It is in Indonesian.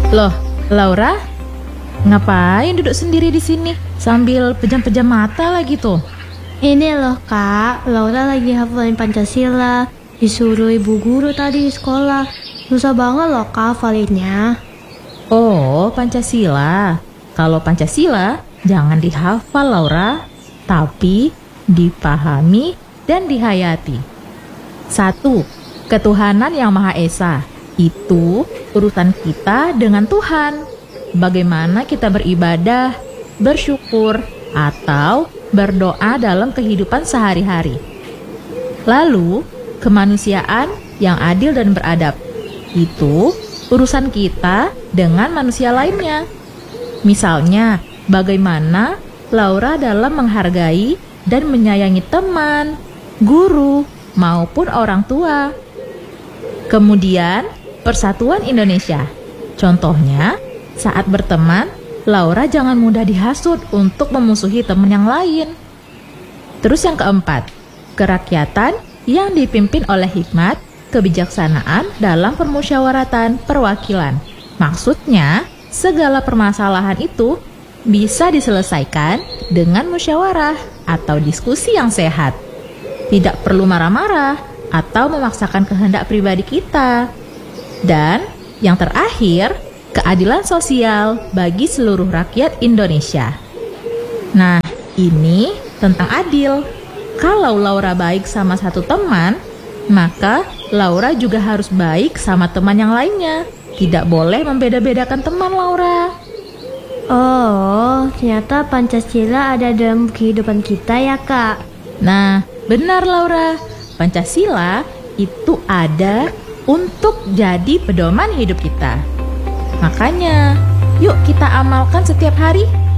Loh, Laura, ngapain duduk sendiri di sini sambil pejam-pejam mata lagi tuh? Ini loh kak, Laura lagi hafalin Pancasila. Disuruh ibu guru tadi di sekolah. Susah banget loh kak hafalinnya. Oh, Pancasila. Kalau Pancasila, jangan dihafal Laura, tapi dipahami dan dihayati. 1. Ketuhanan yang Maha Esa. Itu urusan kita dengan Tuhan. Bagaimana kita beribadah, bersyukur, atau berdoa dalam kehidupan sehari-hari. Lalu, kemanusiaan yang adil dan beradab. Itu urusan kita dengan manusia lainnya. Misalnya, bagaimana Laura dalam menghargai dan menyayangi teman, guru, maupun orang tua. Kemudian, persatuan Indonesia. Contohnya, saat berteman, Laura jangan mudah dihasut untuk memusuhi teman yang lain. Terus yang keempat, kerakyatan yang dipimpin oleh hikmat, kebijaksanaan dalam permusyawaratan perwakilan. Maksudnya, segala permasalahan itu bisa diselesaikan dengan musyawarah atau diskusi yang sehat. Tidak perlu marah-marah atau memaksakan kehendak pribadi kita. Dan yang terakhir, keadilan sosial bagi seluruh rakyat Indonesia. Nah, ini tentang adil. Kalau Laura baik sama satu teman, maka Laura juga harus baik sama teman yang lainnya. Tidak boleh membeda-bedakan teman, Laura. Oh, ternyata Pancasila ada dalam kehidupan kita ya kak. Nah, benar Laura. Pancasila itu ada untuk jadi pedoman hidup kita. Makanya, yuk kita amalkan setiap hari.